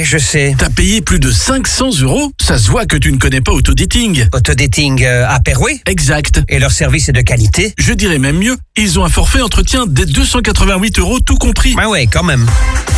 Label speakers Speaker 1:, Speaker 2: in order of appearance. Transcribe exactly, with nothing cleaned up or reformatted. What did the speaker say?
Speaker 1: Je sais.
Speaker 2: T'as payé plus de cinq cents euros? Ça se voit que tu ne connais pas Autodating.
Speaker 1: Autodating euh, à Perouet?
Speaker 2: Exact.
Speaker 1: Et leur service est de qualité?
Speaker 2: Je dirais même mieux, ils ont un forfait entretien dès deux cent quatre-vingt-huit euros tout compris.
Speaker 1: Ah ouais, quand même.